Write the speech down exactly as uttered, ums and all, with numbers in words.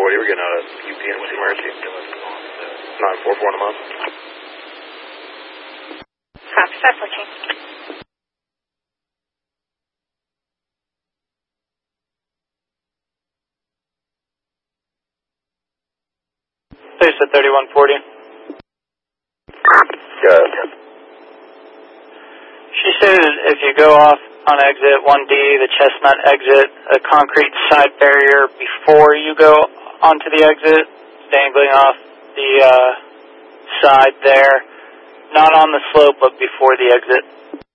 forty. We're getting out of U P M C Mercy. nine four four in a month. Copy, five fourteen. Place at thirty-one forty. Good. She stated if you go off on exit one D, the Chestnut exit, a concrete side barrier before you go onto the exit, dangling off the uh, side there, not on the slope but before the exit.